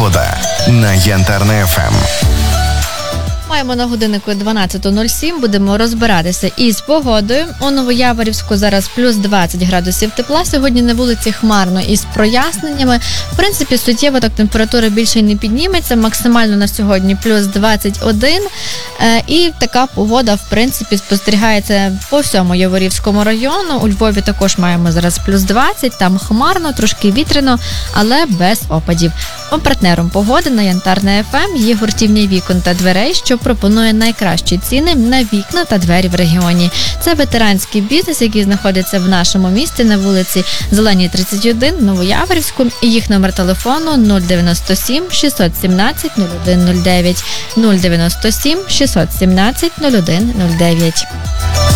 Погода на Янтарне ФМ. Маємо на годиннику 12:07, будемо розбиратися із погодою. У Новояворівську зараз плюс 20 градусів тепла. Сьогодні на вулиці хмарно із проясненнями. В принципі, суттєво так температура більше й не підніметься. Максимально на сьогодні плюс 21. І така погода, в принципі, спостерігається по всьому Яворівському району. У Львові також маємо зараз плюс 20, там хмарно, трошки вітряно, але без опадів. Партнером погоди на Янтарне ФМ є гуртівня вікон та дверей, що пропонує найкращі ціни на вікна та двері в регіоні. Це ветеранський бізнес, який знаходиться в нашому місті на вулиці Зеленій, 31, Новояворівську. І їх номер телефону 097 617 0109. 097 617 0109.